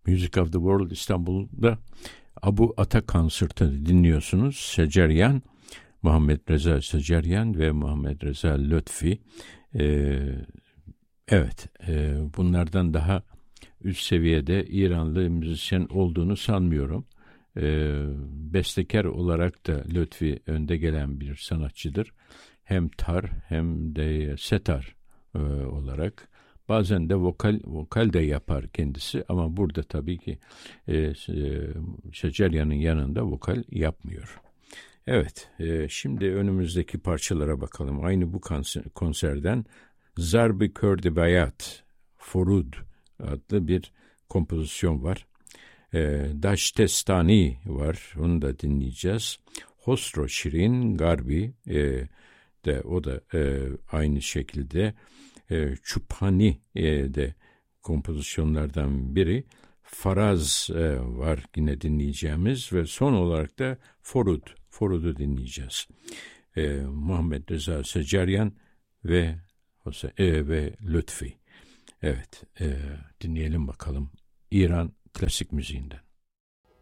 Music of the World İstanbul'da Abu Ata Concert'ı dinliyorsunuz. Seceryan, Muhammed Reza Seceryan ve Muhammed Reza Lütfi. Evet, bunlardan daha üst seviyede İranlı müzisyen olduğunu sanmıyorum. Bestekar olarak da Lütfi önde gelen bir sanatçıdır. Hem tar hem de setar olarak. Bazen de vokal de yapar kendisi ama burada tabii ki Şeceryan'ın yanında vokal yapmıyor. Evet, şimdi önümüzdeki parçalara bakalım. Aynı bu konserden Zarb-ı Kör-d Bayat, Forud adlı bir kompozisyon var. Daştestani var, onu da dinleyeceğiz. Hosro Şirin Garbi de o da aynı şekilde Çuphani de kompozisyonlardan biri. Faraz var yine dinleyeceğimiz ve son olarak da Forud'u dinleyeceğiz. Muhammed Reza Seceryan ve Lütfi. Evet, dinleyelim bakalım İran klasik müziğinden.